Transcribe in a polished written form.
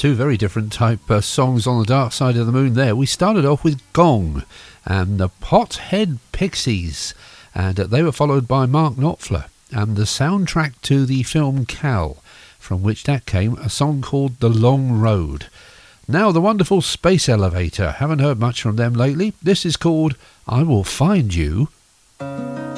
two very different type songs on the Dark Side of the Moon there. We started off with Gong and the Pothead Pixies, and they were followed by Mark Knopfler and the soundtrack to the film Cal, from which that came a song called The Long Road. Now the wonderful Space Elevator, haven't heard much from them lately. This is called I Will Find You.